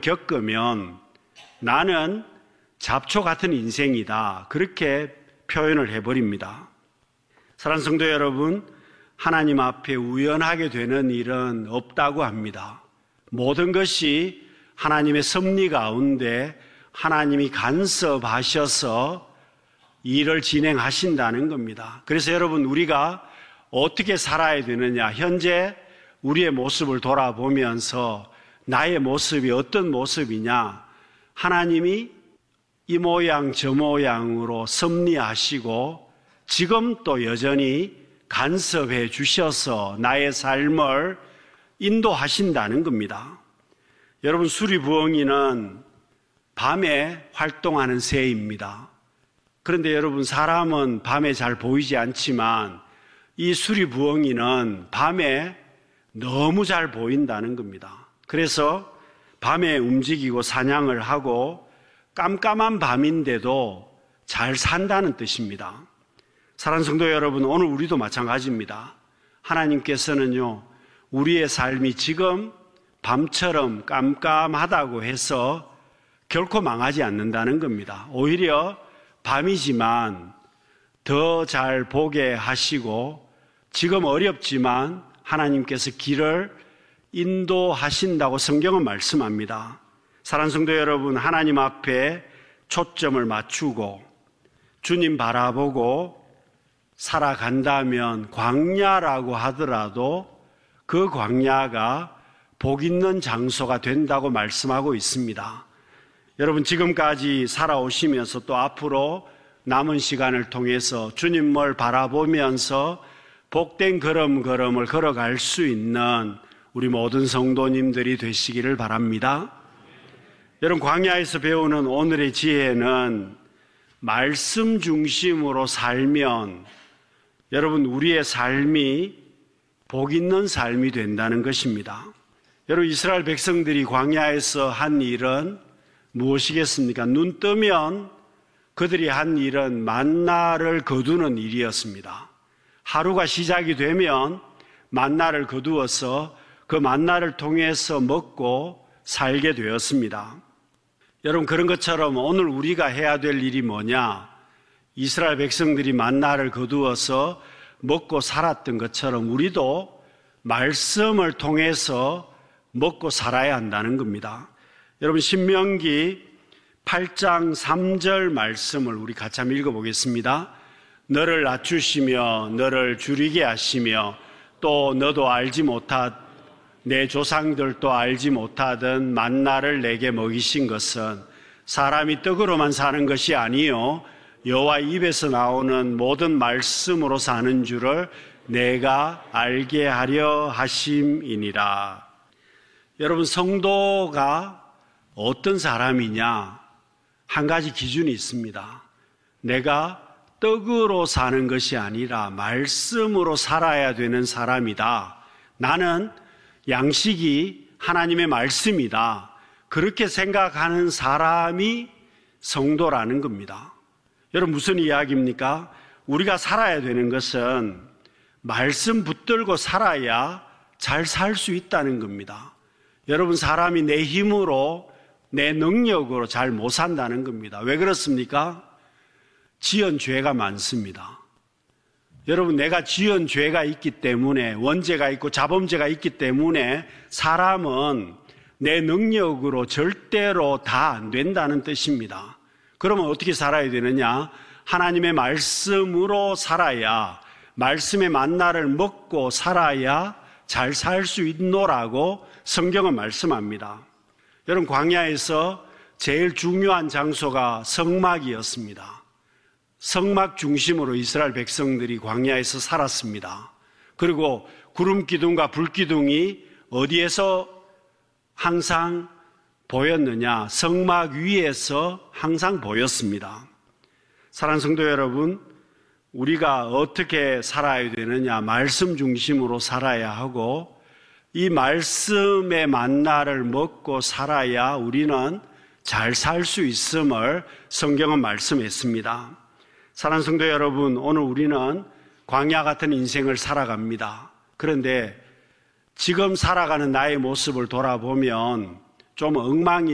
겪으면 나는 잡초 같은 인생이다. 그렇게 표현을 해버립니다. 사랑하는 성도 여러분, 하나님 앞에 우연하게 되는 일은 없다고 합니다. 모든 것이 하나님의 섭리 가운데 하나님이 간섭하셔서 일을 진행하신다는 겁니다. 그래서 여러분, 우리가 어떻게 살아야 되느냐, 현재 우리의 모습을 돌아보면서 나의 모습이 어떤 모습이냐, 하나님이 이 모양 저 모양으로 섭리하시고 지금 또 여전히 간섭해 주셔서 나의 삶을 인도하신다는 겁니다. 여러분, 수리부엉이는 밤에 활동하는 새입니다. 그런데 여러분, 사람은 밤에 잘 보이지 않지만 이 수리부엉이는 밤에 너무 잘 보인다는 겁니다. 그래서 밤에 움직이고 사냥을 하고 깜깜한 밤인데도 잘 산다는 뜻입니다. 사랑하는 성도 여러분, 오늘 우리도 마찬가지입니다. 하나님께서는요, 우리의 삶이 지금 밤처럼 깜깜하다고 해서 결코 망하지 않는다는 겁니다. 오히려 밤이지만 더 잘 보게 하시고 지금 어렵지만 하나님께서 길을 인도하신다고 성경은 말씀합니다. 사랑하는 성도 여러분, 하나님 앞에 초점을 맞추고 주님 바라보고 살아간다면 광야라고 하더라도 그 광야가 복 있는 장소가 된다고 말씀하고 있습니다. 여러분, 지금까지 살아오시면서 또 앞으로 남은 시간을 통해서 주님을 바라보면서 복된 걸음걸음을 걸어갈 수 있는 우리 모든 성도님들이 되시기를 바랍니다. 여러분, 광야에서 배우는 오늘의 지혜는 말씀 중심으로 살면 여러분, 우리의 삶이 복 있는 삶이 된다는 것입니다. 여러분, 이스라엘 백성들이 광야에서 한 일은 무엇이겠습니까? 눈 뜨면 그들이 한 일은 만나를 거두는 일이었습니다. 하루가 시작이 되면 만나를 거두어서 그 만나를 통해서 먹고 살게 되었습니다. 여러분, 그런 것처럼 오늘 우리가 해야 될 일이 뭐냐? 이스라엘 백성들이 만나를 거두어서 먹고 살았던 것처럼 우리도 말씀을 통해서 먹고 살아야 한다는 겁니다. 여러분, 신명기 8장 3절 말씀을 우리 같이 한번 읽어보겠습니다. 너를 낮추시며 너를 줄이게 하시며 또 너도 알지 내 조상들도 알지 못하던 만나를 내게 먹이신 것은 사람이 떡으로만 사는 것이 아니요 여호와 입에서 나오는 모든 말씀으로 사는 줄을 내가 알게 하려 하심이니라. 여러분, 성도가 어떤 사람이냐? 한 가지 기준이 있습니다. 내가 떡으로 사는 것이 아니라 말씀으로 살아야 되는 사람이다. 나는 양식이 하나님의 말씀이다. 그렇게 생각하는 사람이 성도라는 겁니다. 여러분, 무슨 이야기입니까? 우리가 살아야 되는 것은 말씀 붙들고 살아야 잘 살 수 있다는 겁니다. 여러분, 사람이 내 힘으로 내 능력으로 잘 못 산다는 겁니다. 왜 그렇습니까? 지은 죄가 많습니다. 여러분, 내가 지은 죄가 있기 때문에, 원죄가 있고 자범죄가 있기 때문에 사람은 내 능력으로 절대로 다 안 된다는 뜻입니다. 그러면 어떻게 살아야 되느냐? 하나님의 말씀으로 살아야, 말씀의 만나를 먹고 살아야 잘 살 수 있노라고 성경은 말씀합니다. 여러분, 광야에서 제일 중요한 장소가 성막이었습니다. 성막 중심으로 이스라엘 백성들이 광야에서 살았습니다. 그리고 구름 기둥과 불 기둥이 어디에서 항상 보였느냐? 성막 위에서 항상 보였습니다. 사랑하는 성도 여러분, 우리가 어떻게 살아야 되느냐? 말씀 중심으로 살아야 하고 이 말씀의 만나를 먹고 살아야 우리는 잘 살 수 있음을 성경은 말씀했습니다. 사랑하는 성도 여러분, 오늘 우리는 광야 같은 인생을 살아갑니다. 그런데 지금 살아가는 나의 모습을 돌아보면 좀 엉망이